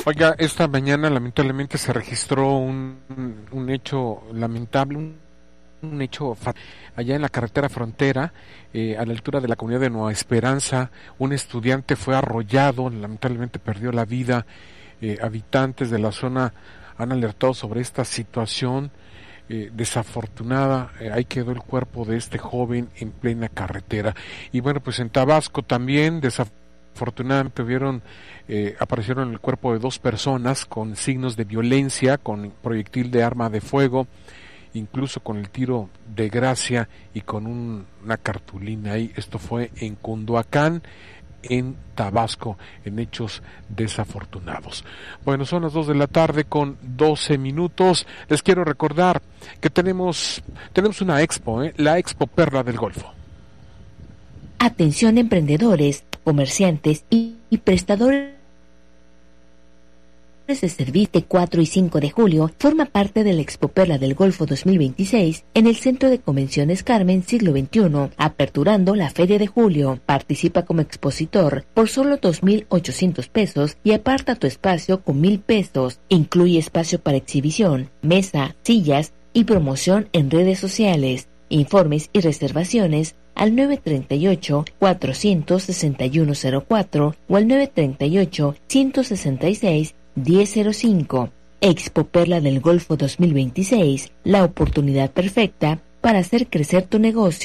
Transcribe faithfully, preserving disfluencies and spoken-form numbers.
Oiga, esta mañana lamentablemente se registró un, un hecho lamentable, un, un hecho fatal. Allá en la carretera frontera, eh, a la altura de la comunidad de Nueva Esperanza, un estudiante fue arrollado, lamentablemente perdió la vida. Eh, habitantes de la zona han alertado sobre esta situación eh, desafortunada. Eh, ahí quedó el cuerpo de este joven en plena carretera. Y bueno, pues en Tabasco también desafortunadamente Afortunadamente vieron, eh, aparecieron el cuerpo de dos personas con signos de violencia, con proyectil de arma de fuego, incluso con el tiro de gracia y con un, una cartulina ahí. Esto fue en Cunduacán, en Tabasco, en hechos desafortunados. Bueno, son las dos de la tarde con doce minutos. Les quiero recordar que tenemos, tenemos una expo, ¿eh? La Expo Perla del Golfo. Atención emprendedores, comerciantes y, y prestadores de servicio. Cuatro y cinco de julio forma parte de la Expo Perla del Golfo dos mil veintiséis en el Centro de Convenciones Carmen Siglo veintiuno, aperturando la Feria de Julio. Participa como expositor por solo dos mil ochocientos pesos y aparta tu espacio con mil pesos. Incluye espacio para exhibición, mesa, sillas y promoción en redes sociales. Informes y reservaciones al nueve tres ocho, cuatro seis uno cero cuatro o al nueve tres ocho, uno seis seis, uno cero cero cinco. Expo Perla del Golfo dos mil veintiséis, la oportunidad perfecta para hacer crecer tu negocio.